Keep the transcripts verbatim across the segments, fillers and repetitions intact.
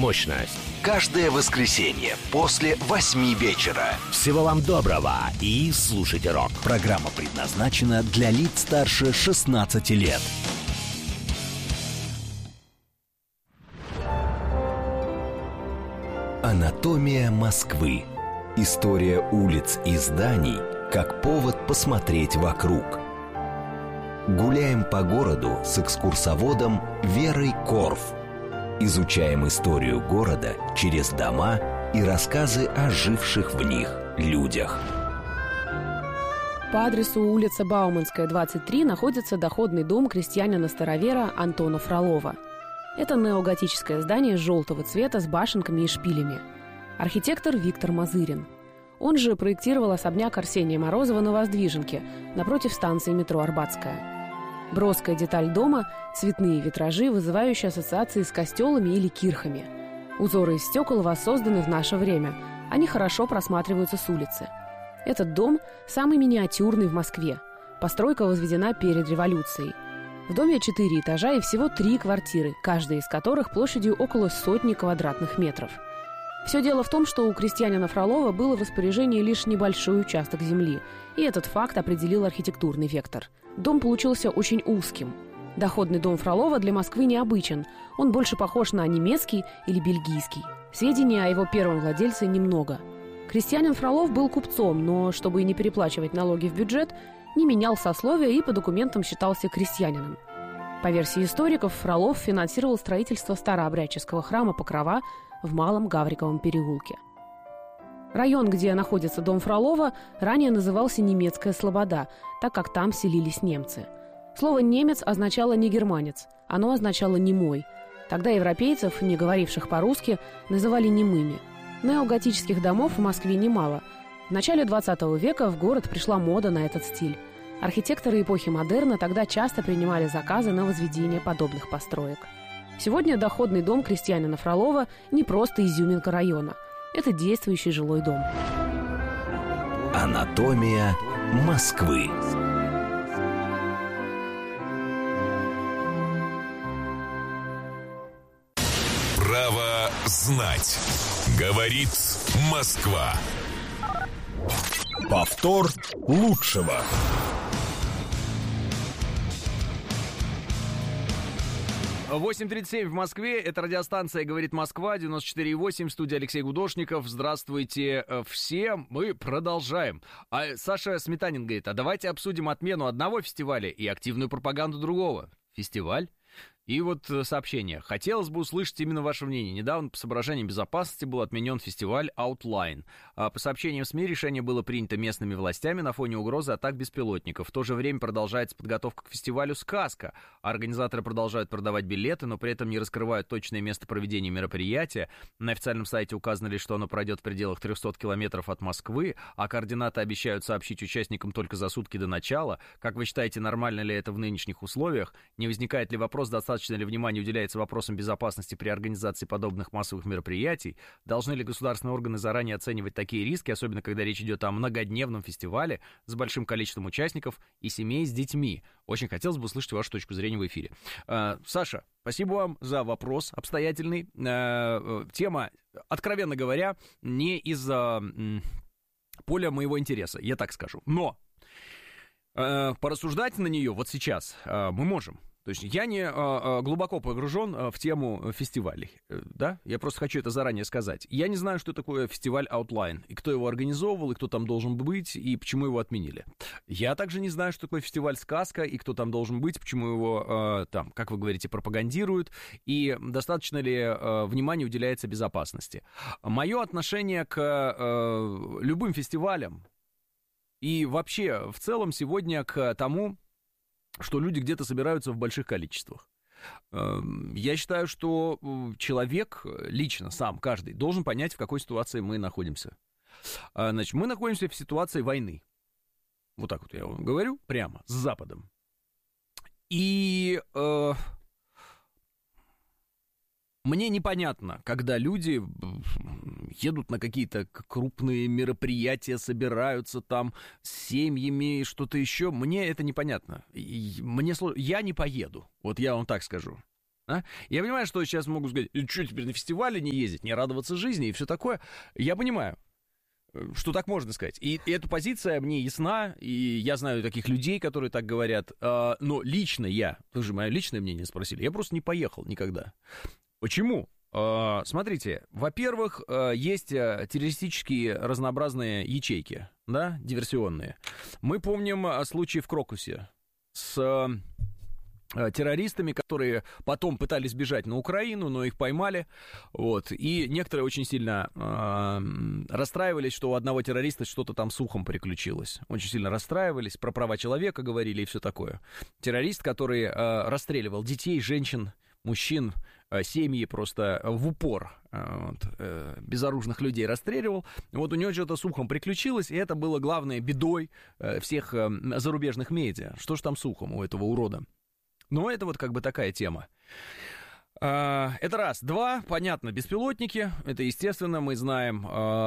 мощность. Каждое воскресенье после восьми вечера. Всего вам доброго и слушайте рок. Программа предназначена для лиц старше шестнадцати лет. Анатомия Москвы. История улиц и зданий как повод посмотреть вокруг. Гуляем по городу с экскурсоводом Верой Корф. Изучаем историю города через дома и рассказы о живших в них людях. По адресу улица Бауманская, двадцать три, находится доходный дом крестьянина-старовера Антона Фролова. Это неоготическое здание желтого цвета с башенками и шпилями. Архитектор Виктор Мазырин. Он же проектировал особняк Арсения Морозова на Воздвиженке, напротив станции метро Арбатская. Броская деталь дома – цветные витражи, вызывающие ассоциации с костелами или кирхами. Узоры из стекол воссозданы в наше время. Они хорошо просматриваются с улицы. Этот дом самый миниатюрный в Москве. Постройка возведена перед революцией. В доме четыре этажа и всего три квартиры, каждая из которых площадью около сотни квадратных метров. Все дело в том, что у крестьянина Фролова было в распоряжении лишь небольшой участок земли, и этот факт определил архитектурный вектор. Дом получился очень узким. Доходный дом Фролова для Москвы необычен, он больше похож на немецкий или бельгийский. Сведений о его первом владельце немного. Крестьянин Фролов был купцом, но, чтобы не переплачивать налоги в бюджет, не менял сословия и по документам считался крестьянином. По версии историков, Фролов финансировал строительство старообрядческого храма Покрова в Малом Гавриковом переулке. Район, где находится дом Фролова, ранее назывался Немецкая Слобода, так как там селились немцы. Слово «немец» означало не германец, оно означало «немой». Тогда европейцев, не говоривших по-русски, называли немыми. Неоготических домов в Москве немало. В начале двадцатого века в город пришла мода на этот стиль. Архитекторы эпохи модерна тогда часто принимали заказы на возведение подобных построек. Сегодня доходный дом крестьянина Фролова не просто изюминка района. Это действующий жилой дом. Анатомия Москвы. Право знать. Говорит Москва. Повтор лучшего. восемь тридцать семь в Москве. Это радиостанция «Говорит Москва», девяносто четыре и восемь. Студия Алексей Гудошников. Здравствуйте всем. Мы продолжаем. А Саша Сметанин говорит, а давайте обсудим отмену одного фестиваля и активную пропаганду другого. Фестиваль? И вот сообщение. Хотелось бы услышать именно ваше мнение. Недавно по соображениям безопасности был отменен фестиваль Outline. А по сообщениям СМИ решение было принято местными властями на фоне угрозы атак беспилотников. В то же время продолжается подготовка к фестивалю «Сказка». Организаторы продолжают продавать билеты, но при этом не раскрывают точное место проведения мероприятия. На официальном сайте указано лишь, что оно пройдет в пределах трехсот километров от Москвы, а координаты обещают сообщить участникам только за сутки до начала. Как вы считаете, нормально ли это в нынешних условиях? Не возникает ли вопрос, достаточно Достаточно ли внимания уделяется вопросам безопасности при организации подобных массовых мероприятий? Должны ли государственные органы заранее оценивать такие риски, особенно когда речь идет о многодневном фестивале с большим количеством участников и семей с детьми? Очень хотелось бы услышать вашу точку зрения в эфире. Э, Саша, спасибо вам за вопрос обстоятельный. Э, тема, откровенно говоря, не из э, поля моего интереса, я так скажу. Но э, порассуждать на нее вот сейчас э, мы можем. То есть я не а, глубоко погружен а, в тему фестивалей, да? Я просто хочу это заранее сказать. Я не знаю, что такое фестиваль Outline, и кто его организовывал, и кто там должен быть, и почему его отменили. Я также не знаю, что такое фестиваль «Сказка», и кто там должен быть, почему его, а, там, как вы говорите, пропагандируют, и достаточно ли а, внимания уделяется безопасности. Мое отношение к а, любым фестивалям и вообще в целом сегодня к тому, что люди где-то собираются в больших количествах. Я считаю, что человек лично, сам, каждый, должен понять, в какой ситуации мы находимся. Значит, мы находимся в ситуации войны. Вот так вот я вам говорю, прямо, с Западом. И э, мне непонятно, когда люди едут на какие-то крупные мероприятия, собираются там с семьями, что-то еще. Мне это непонятно. И мне слож... Я не поеду, вот я вам так скажу. А? Я понимаю, что сейчас могут сказать, что теперь на фестивале не ездить, не радоваться жизни и все такое. Я понимаю, что так можно сказать. И, и эта позиция мне ясна, и я знаю таких людей, которые так говорят. Э, но лично я, тоже мое личное мнение спросили, я просто не поехал никогда. Почему? Э, смотрите, во-первых, э, есть террористические разнообразные ячейки, да, диверсионные. Мы помним случай в Крокусе с террористами, которые потом пытались бежать на Украину, но их поймали, вот, и некоторые очень сильно э, расстраивались, что у одного террориста что-то там с ухом приключилось, очень сильно расстраивались, про права человека говорили и все такое. Террорист, который э, расстреливал детей, женщин, мужчин, э, семьи просто в упор, э, вот, э, безоружных людей расстреливал, вот у него что-то с ухом приключилось, и это было главной бедой э, всех э, зарубежных медиа. Что ж там с ухом у этого урода? Ну, это вот как бы такая тема. Это раз. Два, понятно, беспилотники. Это, естественно, мы знаем.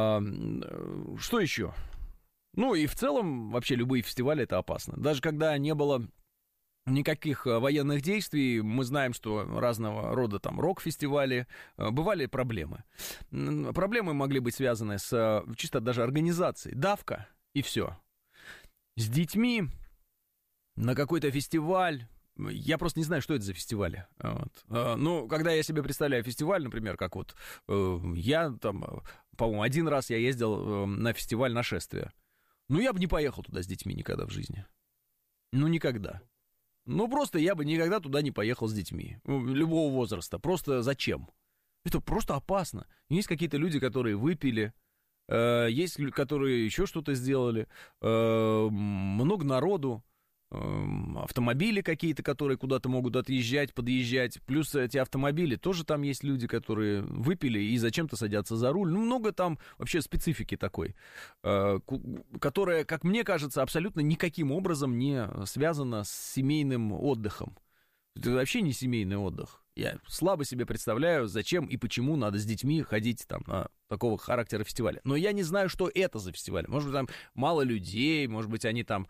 Что еще? Ну, и в целом, вообще, любые фестивали — это опасно. Даже когда не было никаких военных действий, мы знаем, что разного рода там рок-фестивали, бывали проблемы. Проблемы могли быть связаны с чисто даже организацией. Давка, и все. С детьми на какой-то фестиваль. Я просто не знаю, что это за фестивали. Вот. Ну, когда я себе представляю фестиваль, например, как вот я там, по-моему, один раз я ездил на фестиваль нашествия. Ну, я бы не поехал туда с детьми никогда в жизни. Ну, никогда. Ну, просто я бы никогда туда не поехал с детьми. Любого возраста. Просто зачем? Это просто опасно. Есть какие-то люди, которые выпили, есть, которые еще что-то сделали, много народу. Автомобили какие-то, которые куда-то могут отъезжать, подъезжать. Плюс эти автомобили, тоже там есть люди, которые выпили и зачем-то садятся за руль. Ну, много там вообще специфики такой, которая, как мне кажется, абсолютно никаким образом не связана с семейным отдыхом. Это вообще не семейный отдых. Я слабо себе представляю, зачем и почему надо с детьми ходить там на такого характера фестиваля. Но я не знаю, что это за фестиваль. Может быть, там мало людей, может быть, они там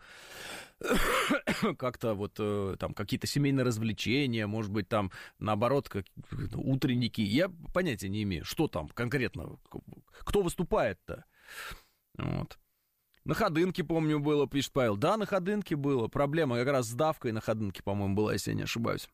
как-то вот там какие-то семейные развлечения, может быть, там наоборот как утренники. Я понятия не имею, что там конкретно, кто выступает-то. Вот. На Ходынке, помню, было, пишет Павел. Да, на Ходынке было. Проблема как раз с давкой на Ходынке, по-моему, была, если я не ошибаюсь.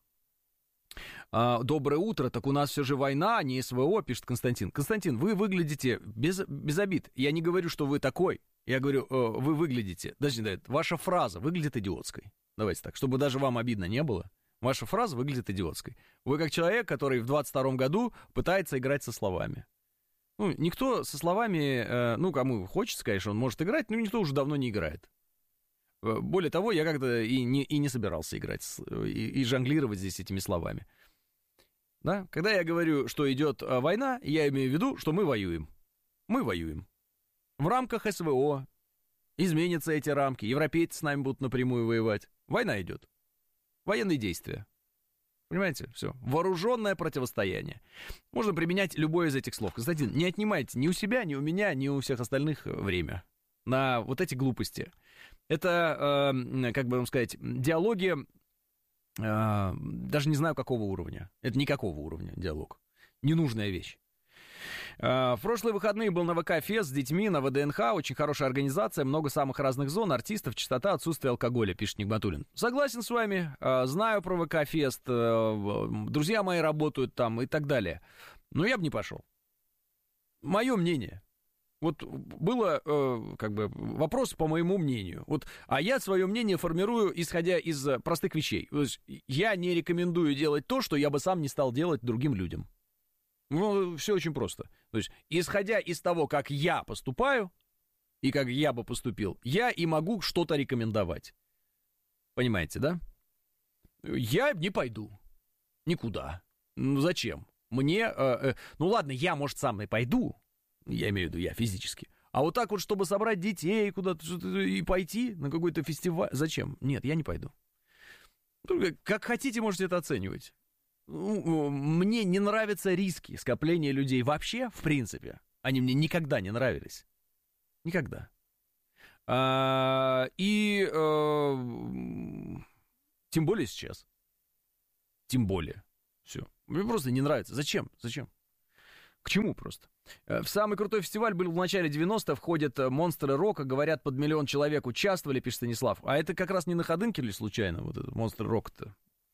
А, доброе утро. Так у нас все же война, а не СВО, пишет Константин. Константин, вы выглядите без, без обид. Я не говорю, что вы такой. Я говорю, э, вы выглядите... Даже не ваша фраза выглядит идиотской. Давайте так, чтобы даже вам обидно не было. Ваша фраза выглядит идиотской. Вы как человек, который в двадцать втором году пытается играть со словами. Ну, никто со словами, э, ну, кому хочется, конечно, он может играть, но никто уже давно не играет. Более того, я как-то и не, и не собирался играть и, и жонглировать здесь этими словами. Да? Когда я говорю, что идет война, я имею в виду, что мы воюем. Мы воюем. В рамках СВО изменятся эти рамки, европейцы с нами будут напрямую воевать. Война идет. Военные действия. Понимаете? Все. Вооруженное противостояние. Можно применять любое из этих слов. Константин, не отнимайте ни у себя, ни у меня, ни у всех остальных время на вот эти глупости. Это, э, как бы вам сказать, диалоги, э, даже не знаю какого уровня. Это никакого уровня диалог. Ненужная вещь. В прошлые выходные был на ВК-фест с детьми на ВДНХ. Очень хорошая организация, много самых разных зон, артистов, частота, отсутствие алкоголя, пишет Нигматуллин. Согласен с вами, знаю про ВК-фест, друзья мои работают там и так далее. Но я бы не пошел. Мое мнение. Вот было, как бы, вопрос по моему мнению. Вот, а я свое мнение формирую, исходя из простых вещей. То есть я не рекомендую делать то, что я бы сам не стал делать другим людям. Ну, все очень просто. То есть, исходя из того, как я поступаю, и как я бы поступил, я и могу что-то рекомендовать. Понимаете, да? Я не пойду. Никуда. Ну, зачем? Мне... Э, э, ну, ладно, я, может, сам и пойду. Я имею в виду, я физически. А вот так вот, чтобы собрать детей куда-то и пойти на какой-то фестиваль... Зачем? Нет, я не пойду. Как хотите, можете это оценивать. Мне не нравятся риски скопления людей вообще, в принципе. Они мне никогда не нравились. Никогда. А, и а, тем более сейчас. Тем более. Все. Мне просто не нравится. Зачем? Зачем? К чему просто? В самый крутой фестиваль был в начале девяностых, входят монстры рока, говорят, под миллион человек участвовали, пишет Станислав. А это как раз не на Ходынке ли случайно, вот этот монстр рок-то?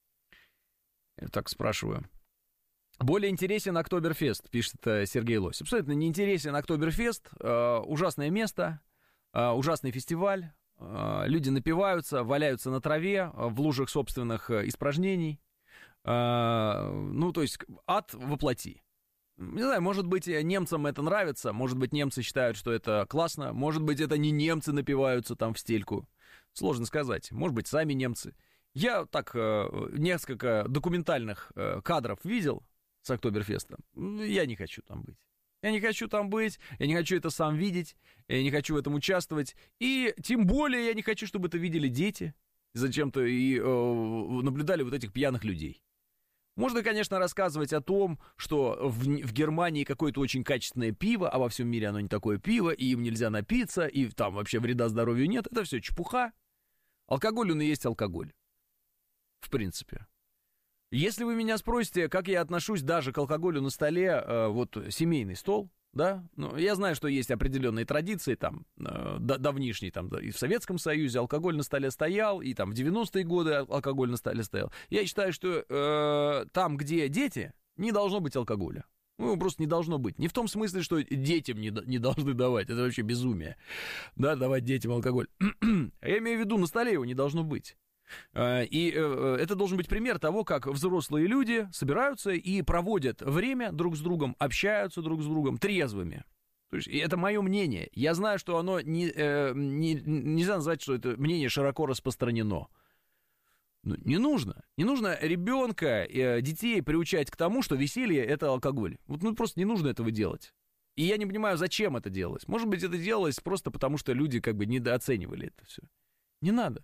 Я так спрашиваю. Более интересен Октоберфест, пишет Сергей Лось. Абсолютно не интересен Октоберфест. Э, ужасное место, э, ужасный фестиваль. Э, люди напиваются, валяются на траве, э, в лужах собственных э, испражнений. Э, ну, то есть ад воплоти. Не знаю, может быть, немцам это нравится, может быть, немцы считают, что это классно, может быть, это не немцы напиваются там в стельку. Сложно сказать. Может быть, сами немцы. Я так э, несколько документальных э, кадров видел с Октоберфеста. Я не хочу там быть. Я не хочу там быть, я не хочу это сам видеть, я не хочу в этом участвовать. И тем более я не хочу, чтобы это видели дети зачем-то и э, наблюдали вот этих пьяных людей. Можно, конечно, рассказывать о том, что в, в Германии какое-то очень качественное пиво, а во всем мире оно не такое пиво, и им нельзя напиться, и там вообще вреда здоровью нет. Это все чепуха. Алкоголь, он и есть алкоголь. В принципе. Если вы меня спросите, как я отношусь даже к алкоголю на столе, э, вот семейный стол, да, ну, я знаю, что есть определенные традиции, там, э, давнишние, там, да, и в Советском Союзе алкоголь на столе стоял, и там в девяностые годы алкоголь на столе стоял. Я считаю, что э, там, где дети, не должно быть алкоголя. Ну, просто не должно быть. Не в том смысле, что детям не, не должны давать, это вообще безумие, да, давать детям алкоголь. Я имею в виду, на столе его не должно быть. И это должен быть пример того, как взрослые люди собираются и проводят время друг с другом, общаются друг с другом трезвыми. То есть это мое мнение. Я знаю, что оно не, не, нельзя назвать, что это мнение широко распространено. Но не нужно. Не нужно ребенка, детей приучать к тому, что веселье — это алкоголь. Вот, ну, просто не нужно этого делать. И я не понимаю, зачем это делалось. Может быть, это делалось просто потому, что люди как бы недооценивали это все. Не надо.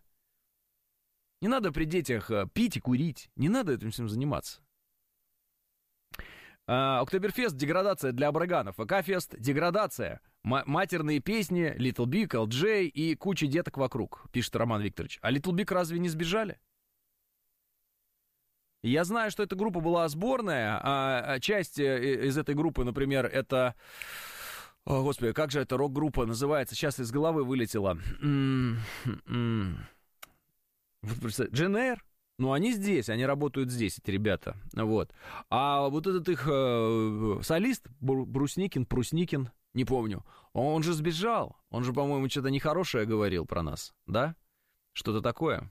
Не надо при детях пить и курить. Не надо этим всем заниматься. Октоберфест — деградация для абраганов. ВК-фест — деградация. М- матерные песни, Little Big, эл джей и куча деток вокруг, пишет Роман Викторович. А Little Big разве не сбежали? Я знаю, что эта группа была сборная, а часть из этой группы, например, это... О, господи, как же эта рок-группа называется? Сейчас из головы вылетела. джен эй, ну, они здесь, они работают здесь, эти ребята, вот. А вот этот их э, солист, Брусникин, Прусникин, не помню, он же сбежал, он же, по-моему, что-то нехорошее говорил про нас, да? Что-то такое.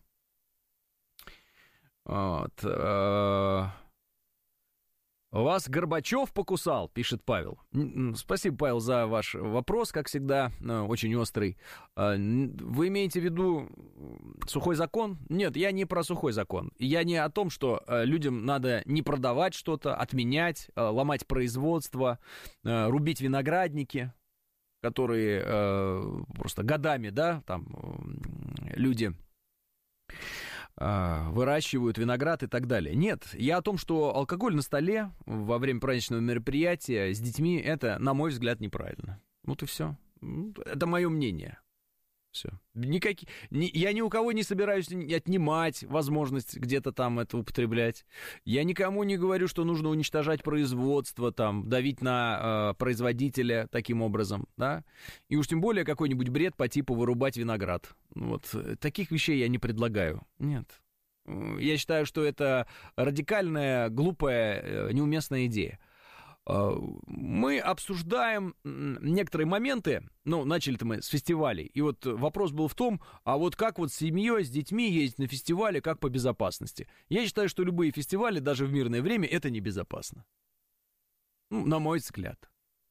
Вот. Э, вас Горбачев покусал, пишет Павел. Спасибо, Павел, за ваш вопрос, как всегда, очень острый. Вы имеете в виду сухой закон? Нет, я не про сухой закон. Я не о том, что людям надо не продавать что-то, отменять, ломать производство, рубить виноградники, которые просто годами, да, там люди... выращивают виноград и так далее. Нет, я о том, что алкоголь на столе во время праздничного мероприятия с детьми, это, на мой взгляд, неправильно. Вот и все. Это мое мнение. Все. Никакие, ни, я ни у кого не собираюсь отнимать возможность где-то там это употреблять. Я никому не говорю, что нужно уничтожать производство, там, давить на э, производителя таким образом, да. И уж тем более какой-нибудь бред по типу вырубать виноград. Вот. Таких вещей я не предлагаю. Нет. Я считаю, что это радикальная, глупая, неуместная идея. Мы обсуждаем некоторые моменты, ну, начали-то мы с фестивалей, и вот вопрос был в том, а вот как вот с семьей, с детьми ездить на фестивали, как по безопасности. Я считаю, что любые фестивали, даже в мирное время, это небезопасно. Ну, на мой взгляд.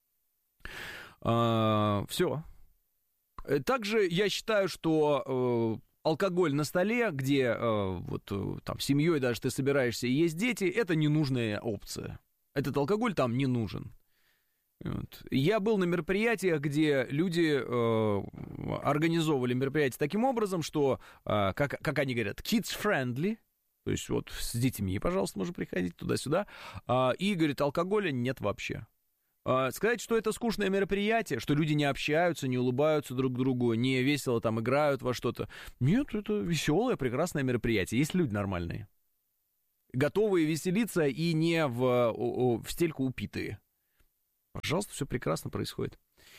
А, все. Также я считаю, что... алкоголь на столе, где э, вот там с семьей даже ты собираешься и есть дети, это ненужная опция. Этот алкоголь там не нужен. Вот. Я был на мероприятиях, где люди э, организовывали мероприятия таким образом, что, э, как, как они говорят, kids-friendly, то есть вот с детьми, пожалуйста, можно приходить туда-сюда, э, и, говорит, алкоголя нет вообще. Сказать, что это скучное мероприятие, что люди не общаются, не улыбаются друг другу, не весело там играют во что-то. Нет, это веселое, прекрасное мероприятие. Есть люди нормальные. готовые веселиться и не в, в стельку упитые. Пожалуйста, все прекрасно происходит.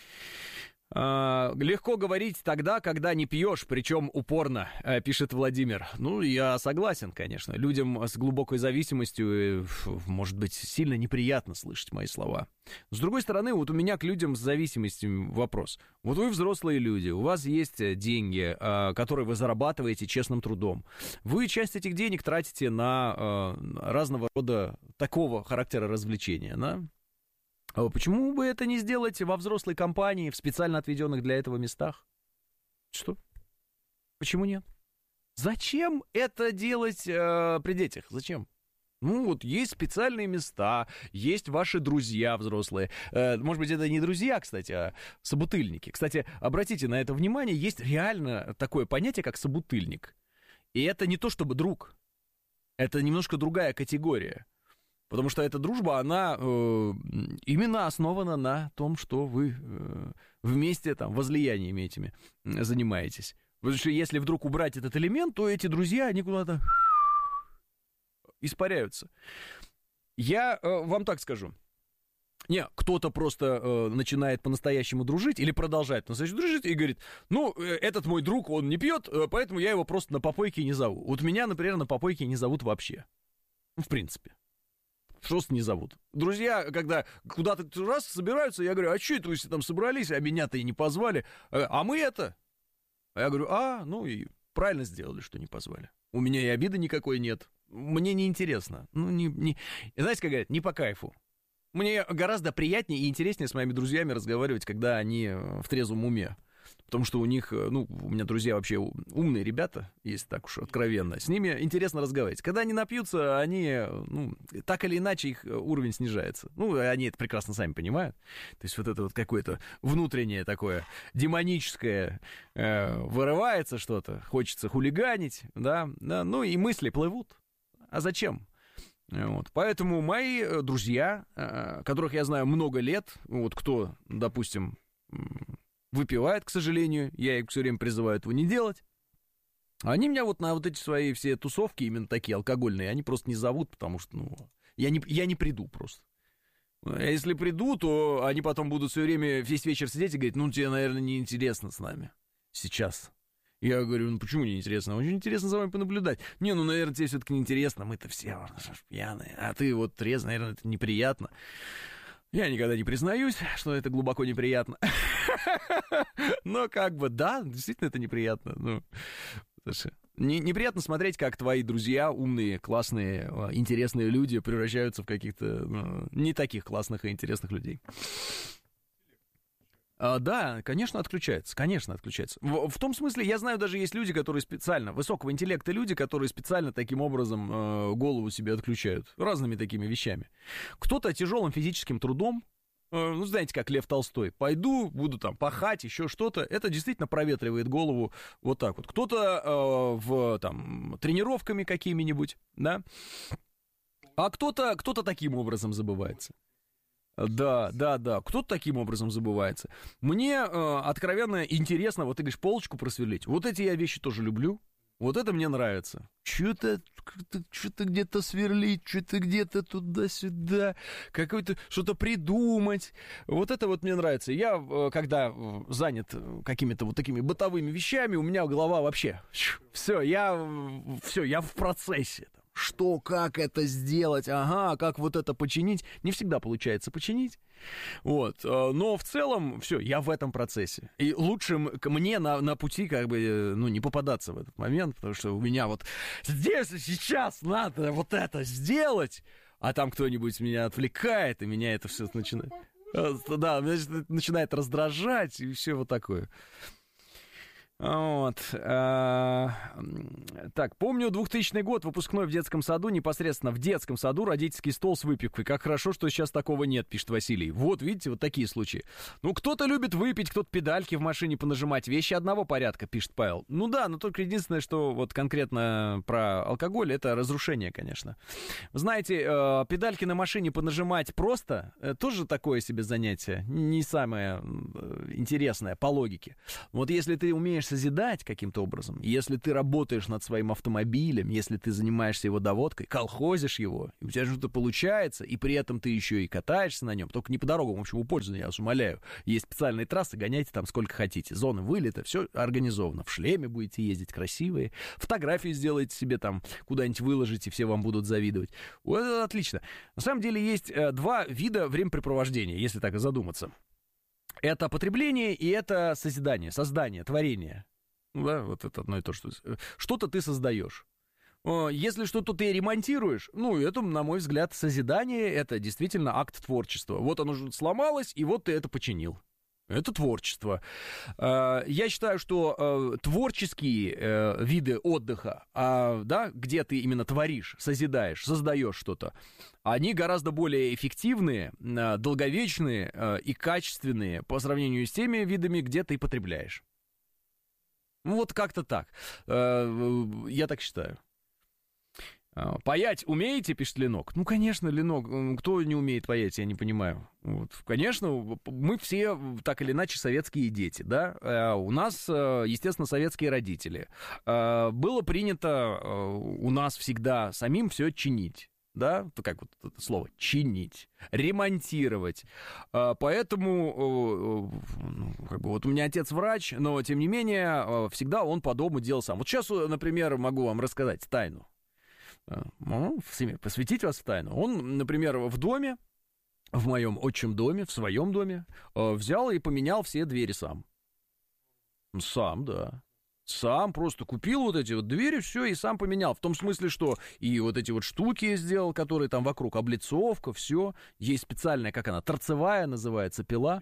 А, легко говорить тогда, когда не пьешь, причем упорно, пишет Владимир. Ну, я согласен, конечно. Людям с глубокой зависимостью, может быть, сильно неприятно слышать мои слова. С другой стороны, вот у меня к людям с зависимостью вопрос. Вот вы взрослые люди, у вас есть деньги, которые вы зарабатываете честным трудом. Вы часть этих денег тратите на разного рода такого характера развлечения, да? Почему бы это не сделать во взрослой компании, в специально отведенных для этого местах? Что? Почему нет? Зачем это делать э, при детях? Зачем? Ну, вот есть специальные места, есть ваши друзья взрослые. Э, может быть, это не друзья, кстати, а собутыльники. Кстати, обратите на это внимание, есть реально такое понятие, как собутыльник. И это не то чтобы друг. Это немножко другая категория. Потому что эта дружба, она э, именно основана на том, что вы э, вместе там возлияниями этими занимаетесь. Потому что если вдруг убрать этот элемент, то эти друзья, они куда-то испаряются. Я э, вам так скажу. Не, кто-то просто э, начинает по-настоящему дружить или продолжает по-настоящему дружить и говорит, ну, э, этот мой друг, он не пьет, э, поэтому я его просто на попойке не зову. Вот меня, например, на попойке не зовут вообще. Ну, в принципе. Просто не зовут. Друзья, когда куда-то раз собираются, я говорю, а что это вы все там собрались, а меня-то и не позвали, а мы это? А я говорю, а, ну и правильно сделали, что не позвали. У меня и обиды никакой нет. Мне неинтересно. Ну, не, не... Знаете, как говорят, не по кайфу. Мне гораздо приятнее и интереснее с моими друзьями разговаривать, когда они в трезвом уме. Потому что у них, ну, у меня друзья вообще умные ребята, если так уж откровенно. С ними интересно разговаривать. Когда они напьются, они, ну, так или иначе их уровень снижается. Ну, они это прекрасно сами понимают. То есть вот это вот какое-то внутреннее такое демоническое э, вырывается что-то, хочется хулиганить, да, да, ну и мысли плывут. А зачем? Вот. Поэтому мои друзья, э, которых я знаю много лет, вот кто, допустим, выпивает, к сожалению, я их все время призываю этого не делать. Они меня вот на вот эти свои все тусовки, именно такие алкогольные, они просто не зовут, потому что, ну, я не, я не приду просто. А если приду, то они потом будут все время, весь вечер сидеть и говорить, ну, тебе, наверное, неинтересно с нами сейчас. Я говорю, ну, почему неинтересно? Очень интересно за вами понаблюдать. Не, ну, наверное, тебе все-таки неинтересно, мы-то все пьяные, а ты вот трезв, наверное, это неприятно. Я никогда не признаюсь, что это глубоко неприятно. Но как бы, да, действительно это неприятно. Ну, слушай, не, неприятно смотреть, как твои друзья, умные, классные, интересные люди превращаются в каких-то ну, не таких классных и интересных людей. А, да, конечно, отключается, конечно, отключается. В, в том смысле, я знаю, даже есть люди, которые специально, высокого интеллекта люди, которые специально таким образом э, голову себе отключают, разными такими вещами. Кто-то тяжелым физическим трудом, э, ну, знаете, как Лев Толстой, пойду, буду там пахать, еще что-то, это действительно проветривает голову вот так вот. Кто-то э, в, там, тренировками какими-нибудь, да, а кто-то, кто-то таким образом забывается. Да, да, да. Кто-то таким образом забывается. Мне э, откровенно интересно, вот ты говоришь, полочку просверлить. Вот эти я вещи тоже люблю. Вот это мне нравится. Что-то, что-то где-то сверлить, что-то где-то туда-сюда, какое-то что-то придумать. Вот это вот мне нравится. Я, когда занят какими-то вот такими бытовыми вещами, у меня голова вообще... Все, я, все, я в процессе. Что, как это сделать, ага, как вот это починить. Не всегда получается починить. Вот, но в целом, все, я в этом процессе. И лучше мне на, на пути как бы, ну, не попадаться в этот момент, потому что у меня вот здесь и сейчас надо вот это сделать, а там кто-нибудь меня отвлекает, и меня это все начинает... Да, начинает раздражать, и все вот такое. Вот. А, так, помню двухтысячный год, выпускной в детском саду, непосредственно в детском саду родительский стол с выпивкой. Как хорошо, что сейчас такого нет, пишет Василий. Вот, видите, вот такие случаи. Ну, кто-то любит выпить, кто-то педальки в машине понажимать. Вещи одного порядка, пишет Павел. Ну да, но только единственное, что вот конкретно про алкоголь, это разрушение, конечно. Вы знаете, э, педальки на машине понажимать просто, э, тоже такое себе занятие. Не самое э, интересное по логике. Вот если ты умеешь начинаешь созидать каким-то образом, если ты работаешь над своим автомобилем, если ты занимаешься его доводкой, колхозишь его, и у тебя что-то получается, и при этом ты еще и катаешься на нем, только не по дорогам общего пользования, я вас умоляю. Есть специальные трассы, гоняйте там сколько хотите. Зоны вылета, все организовано. В шлеме будете ездить красивые, фотографии сделаете себе там, куда-нибудь выложите, все вам будут завидовать. Вот это отлично. На самом деле есть э, два вида времяпрепровождения, если так и задуматься. Это потребление и это созидание, создание, творение. Ну да, вот это одно и то, что... Что-то ты создаешь. Если что-то ты ремонтируешь, ну, это, на мой взгляд, созидание, это действительно акт творчества. Вот оно сломалось, и вот ты это починил. Это творчество. Я считаю, что творческие виды отдыха, да, где ты именно творишь, созидаешь, создаешь что-то, они гораздо более эффективные, долговечные и качественные по сравнению с теми видами, где ты потребляешь. Вот как-то так. Я так считаю. Паять умеете, пишет Ленок? Ну, конечно, Ленок. Кто не умеет паять, я не понимаю. Вот. Конечно, мы все так или иначе советские дети, да? У нас, естественно, советские родители. Было принято у нас всегда самим все чинить. Да, как вот это слово, чинить, ремонтировать. Поэтому, как бы, вот у меня отец врач, но, тем не менее, всегда он по дому делал сам. Вот сейчас, например, могу вам рассказать тайну. Ну, посвятить вас в тайну. Он, например, в доме, в моем отчим доме, в своем доме, взял и поменял все двери сам. Сам, да. Сам просто купил вот эти вот двери, все, и сам поменял. В том смысле, что и вот эти вот штуки сделал, которые там вокруг, облицовка, все. Есть специальная, как она, торцевая называется, пила.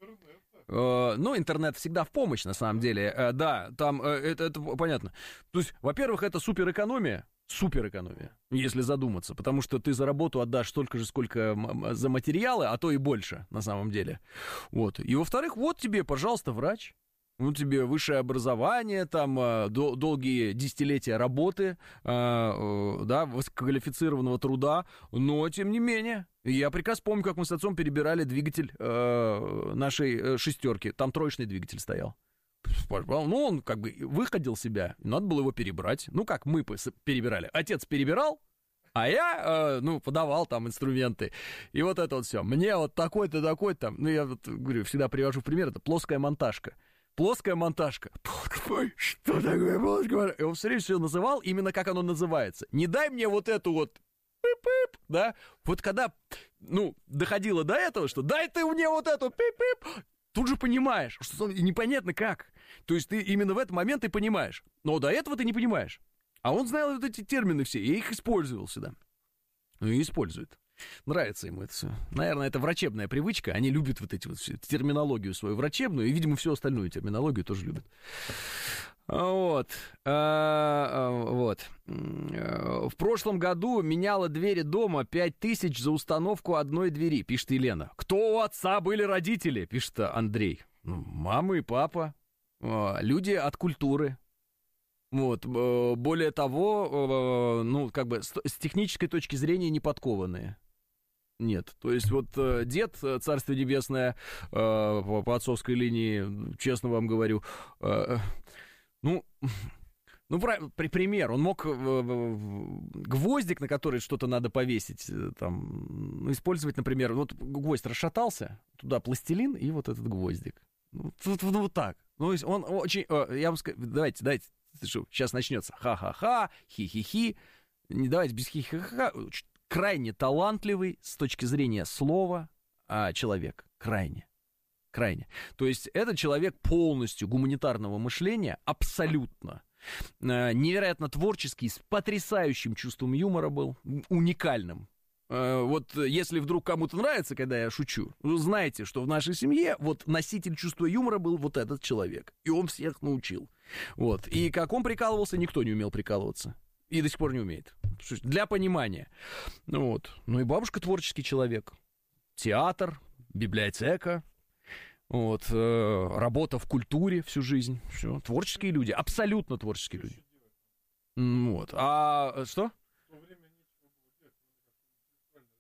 Uh, ну, интернет всегда в помощь, на самом деле. Uh, да, там uh, это, это понятно. То есть, во-первых, это суперэкономия. Суперэкономия, если задуматься. Потому что ты за работу отдашь столько же, сколько за материалы, а то и больше, на самом деле. Вот. И, во-вторых, вот тебе, пожалуйста, врач. Вот тебе высшее образование, там дол- долгие десятилетия работы, э, э, да, высококвалифицированного труда, но тем не менее, я прекрасно помню, как мы с отцом перебирали двигатель э, нашей шестерки, там троечный двигатель стоял. Ну, он как бы выходил себя, надо было его перебрать. Ну, как мы перебирали. Отец перебирал, а я, э, ну, подавал там инструменты. И вот это вот все. Мне вот такой-то, такой-то, ну, я вот говорю, всегда привожу в пример, это плоская монтажка. Плоская монтажка. Что такое плоская монтажка? И он все время все называл именно как оно называется. Не дай мне вот эту вот пип-пип, да? Вот когда, ну, доходило до этого, что дай ты мне вот эту пип-пип, тут же понимаешь, что непонятно как. То есть ты именно в этот момент ты понимаешь. Но до этого ты не понимаешь. А он знал вот эти термины все, и их использовал всегда. Ну и использует. Нравится ему это все. Наверное, это врачебная привычка. Они любят вот эти вот все, терминологию свою врачебную, и, видимо, всю остальную терминологию тоже любят. Вот. А, вот. В прошлом году меняла двери дома пять тысяч за установку одной двери, пишет Елена. Кто у отца были родители, пишет Андрей. Мама и папа. Люди от культуры. Вот. Более того, ну, как бы с технической точки зрения не подкованные. Нет, то есть вот э, дед, царствие небесное, э, по, по отцовской линии, честно вам говорю, э, ну, ну, при, пример, он мог э, гвоздик, на который что-то надо повесить, там, использовать, например, вот гвоздь расшатался, туда пластилин и вот этот гвоздик. Ну, вот, ну, вот так. Ну, он очень, э, я вам скажу, давайте, давайте, сейчас начнется ха-ха-ха, хи-хи-хи, не давайте без хи-хи-ха. Крайне талантливый с точки зрения слова а, человек. Крайне. Крайне. То есть это человек полностью гуманитарного мышления, абсолютно. А, невероятно творческий, с потрясающим чувством юмора был, уникальным. А, вот если вдруг кому-то нравится, когда я шучу, вы знаете, что в нашей семье вот носитель чувства юмора был вот этот человек. И он всех научил. Вот. И как он прикалывался, никто не умел прикалываться. И до сих пор не умеет. Для понимания. Вот. Ну и бабушка творческий человек. Театр, библиотека. Вот. Э, работа в культуре всю жизнь. Все. Творческие люди. Абсолютно творческие люди. Вот. А что?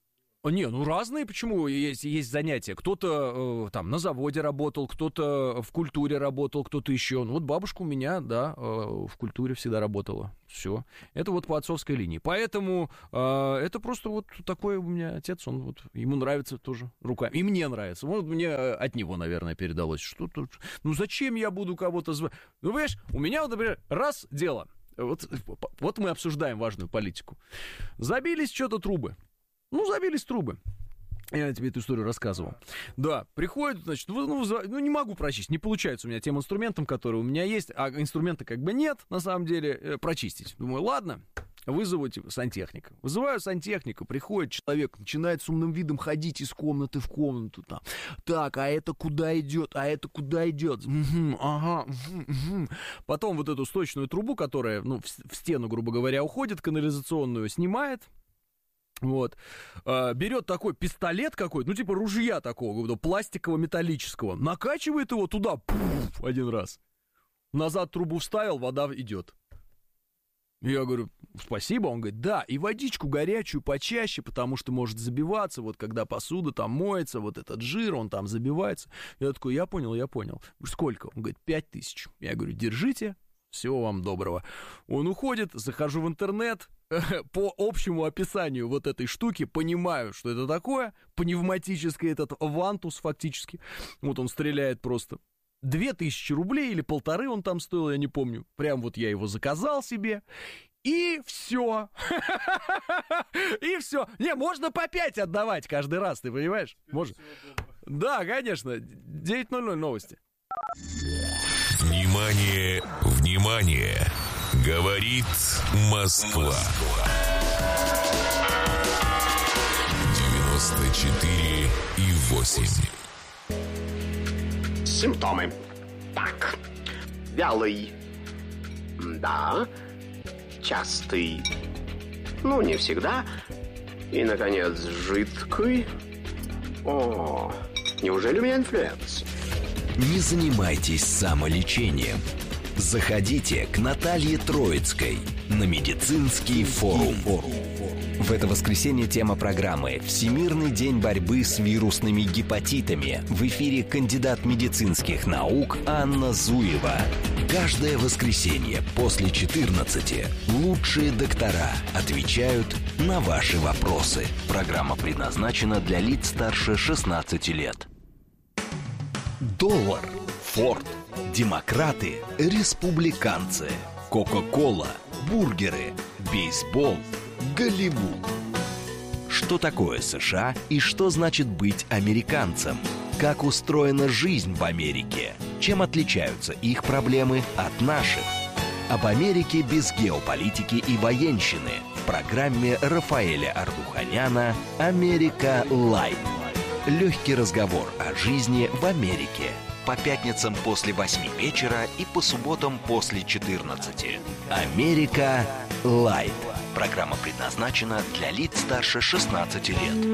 Не, ну разные, почему есть, есть занятия. Кто-то э, там на заводе работал, кто-то в культуре работал, кто-то еще. Ну вот бабушка у меня, да, э, в культуре всегда работала. Все. Это вот по отцовской линии. Поэтому э, это просто вот такой у меня отец, он вот, ему нравится тоже руками. И мне нравится. Вот мне от него, наверное, передалось. Что тут? Ну зачем я буду кого-то звать? Ну, понимаешь, у меня вот, например, раз дело. Вот, вот мы обсуждаем важную политику. Забились что-то трубы. Ну, забились трубы. Я тебе эту историю рассказывал. Да, приходит, значит, ну, ну не могу прочистить, не получается у меня тем инструментом, который у меня есть, а инструмента как бы нет, на самом деле, э, прочистить. Думаю, ладно, вызову сантехника. Вызываю сантехника, приходит человек, начинает с умным видом ходить из комнаты в комнату. Там. Так, а это куда идет? А это куда идет? Угу, ага, угу, угу. Потом вот эту сточную трубу, которая, ну, в, в стену, грубо говоря, уходит, канализационную снимает. Вот, а, берет такой пистолет какой-то, ну, типа ружья такого, пластиково-металлического, накачивает его туда, пуф, один раз. Назад трубу вставил, вода идет. Я говорю, спасибо, он говорит, да, и водичку горячую почаще, потому что может забиваться, вот когда посуда там моется, вот этот жир, он там забивается. Я такой, я понял, я понял. Сколько? Он говорит, пять тысяч. Я говорю, держите. Всего вам доброго. Он уходит, захожу в интернет, по общему описанию вот этой штуки понимаю, что это такое, пневматический этот вантус фактически. Вот он стреляет просто. Две тысячи рублей или полторы он там стоил, я не помню. Прям вот я его заказал себе. И все. И все. Не, можно по пять отдавать каждый раз, ты понимаешь? Можно. Да, конечно. девять ноль ноль новости. Внимание, внимание! Говорит Москва. девяносто четыре и восемь. Симптомы. Так. Вялый. Да. Частый. Ну, не всегда. И, наконец, жидкий. О, неужели у меня инфлюенс? Не занимайтесь самолечением. Заходите к Наталье Троицкой на медицинский форум. В это воскресенье тема программы «Всемирный день борьбы с вирусными гепатитами». В эфире кандидат медицинских наук Анна Зуева. Каждое воскресенье после четырнадцати лучшие доктора отвечают на ваши вопросы. Программа предназначена для лиц старше шестнадцати лет. Доллар, Форд, демократы, республиканцы, Кока-кола, бургеры, бейсбол, Голливуд. Что такое США и что значит быть американцем? Как устроена жизнь в Америке? Чем отличаются их проблемы от наших? Об Америке без геополитики и военщины в программе Рафаэля Ардуханяна «Америка Лайв». Легкий разговор о жизни в Америке. По пятницам после восьми вечера и по субботам после четырнадцати. «Америка Лайв». Программа предназначена для лиц старше шестнадцати лет.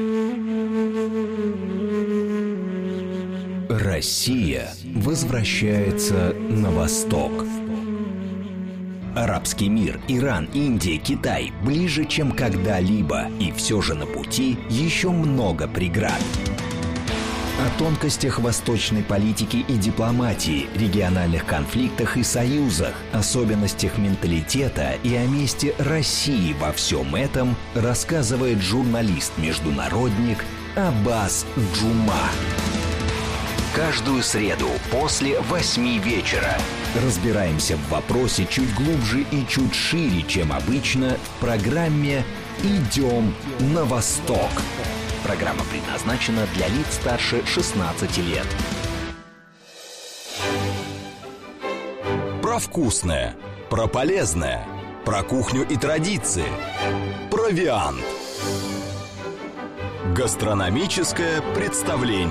Россия возвращается на восток. Арабский мир, Иран, Индия, Китай ближе, чем когда-либо. И все же на пути еще много преград. О тонкостях восточной политики и дипломатии, региональных конфликтах и союзах, особенностях менталитета и о месте России во всем этом рассказывает журналист-международник Аббас Джума. Каждую среду после восьми вечера разбираемся в вопросе чуть глубже и чуть шире, чем обычно, в программе «Идем на восток». Программа предназначена для лиц старше шестнадцати лет. Про вкусное, про полезное, про кухню и традиции. Провиант. Гастрономическое представление.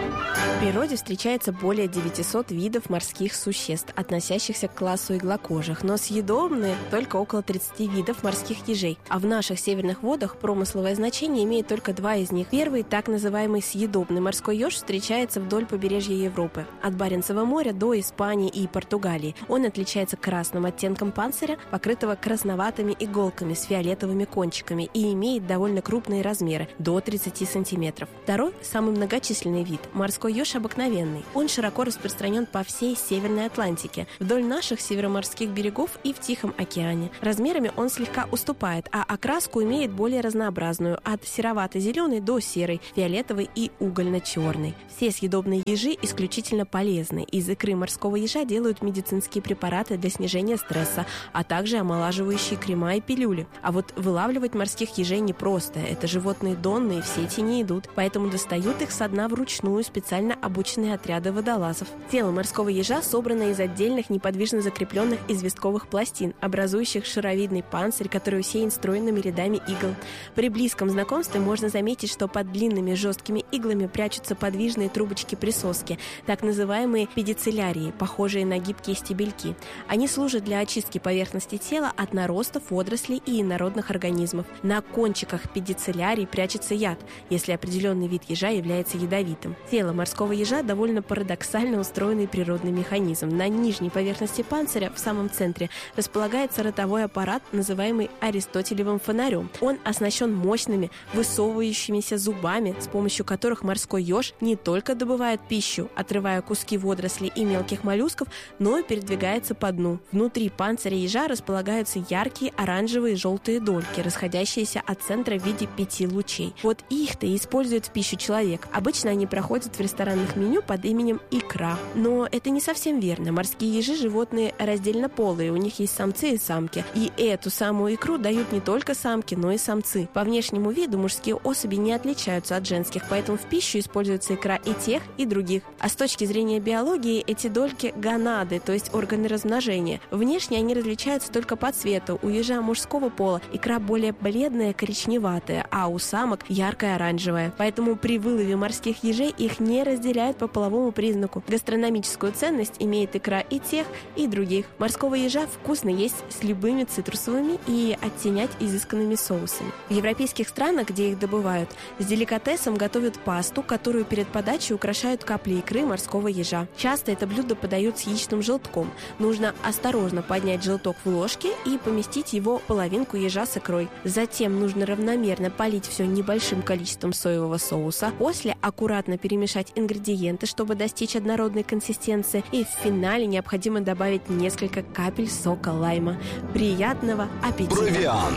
В природе встречается более девятисот видов морских существ, относящихся к классу иглокожих, но съедобны только около тридцати видов морских ежей. А в наших северных водах промысловое значение имеет только два из них. Первый, так называемый съедобный морской еж, встречается вдоль побережья Европы, от Баренцева моря до Испании и Португалии. Он отличается красным оттенком панциря, покрытого красноватыми иголками с фиолетовыми кончиками, и имеет довольно крупные размеры – до тридцати сантиметров. Второй, самый многочисленный вид – морской еж обыкновенный. Он широко распространен по всей Северной Атлантике, вдоль наших североморских берегов и в Тихом океане. Размерами он слегка уступает, а окраску имеет более разнообразную – от серовато-зеленой до серой, фиолетовой и угольно-черной. Все съедобные ежи исключительно полезны. Из икры морского ежа делают медицинские препараты для снижения стресса, а также омолаживающие крема и пилюли. А вот вылавливать морских ежей непросто. Это животные донные, в сети не идут, поэтому достают их со дна вручную специально обученные отряды водолазов. Тело морского ежа собрано из отдельных неподвижно закрепленных известковых пластин, образующих шаровидный панцирь, который усеян стройными рядами игл. При близком знакомстве можно заметить, что под длинными жесткими иглами прячутся подвижные трубочки-присоски, так называемые педициллярии, похожие на гибкие стебельки. Они служат для очистки поверхности тела от наростов, водорослей и инородных организмов. На кончиках педициллярий прячется яд, если определенный вид ежа является ядовитым. Тело морского ежа довольно парадоксально устроенный природный механизм. На нижней поверхности панциря, в самом центре, располагается ротовой аппарат, называемый аристотелевым фонарем. Он оснащен мощными, высовывающимися зубами, с помощью которых морской еж не только добывает пищу, отрывая куски водорослей и мелких моллюсков, но и передвигается по дну. Внутри панциря ежа располагаются яркие оранжевые и желтые дольки, расходящиеся от центра в виде пяти лучей. Вот их-то и использует в пищу человек. Обычно они проходят в ресторанных меню под именем икра. Но это не совсем верно. Морские ежи – животные раздельнополые, у них есть самцы и самки. И эту самую икру дают не только самки, но и самцы. По внешнему виду мужские особи не отличаются от женских, поэтому в пищу используется икра и тех, и других. А с точки зрения биологии эти дольки – гонады, то есть органы размножения. Внешне они различаются только по цвету. У ежа мужского пола икра более бледная, коричневатая, а у самок яркая оранжевая. Поэтому при вылове морских ежей их не разделяют по половому признаку. Гастрономическую ценность имеет икра и тех, и других. Морского ежа вкусно есть с любыми цитрусовыми и оттенять изысканными соусами. В европейских странах, где их добывают, с деликатесом готовят пасту, которую перед подачей украшают капли икры морского ежа. Часто это блюдо подают с яичным желтком. Нужно осторожно поднять желток в ложке и поместить его в половинку ежа с икрой. Затем нужно равномерно полить все небольшим количеством соевого соуса. После аккуратно перемешать ингредиенты, чтобы достичь однородной консистенции. И в финале необходимо добавить несколько капель сока лайма. Приятного аппетита! Провиант.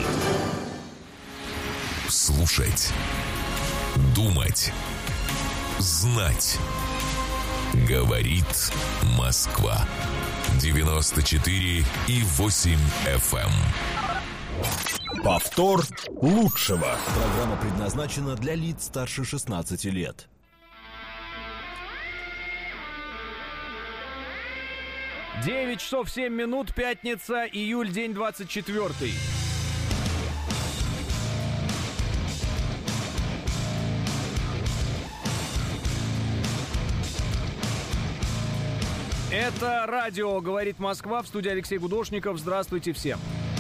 Слушать. Думать. Знать. Говорит Москва. девяносто четыре и восемь эф эм. Повтор лучшего. Программа предназначена для лиц старше шестнадцати лет. девять часов семь минут, пятница, июль, день двадцать четвёртый. Это радио «Говорит Москва», в студии Алексей Гудошников. Здравствуйте всем.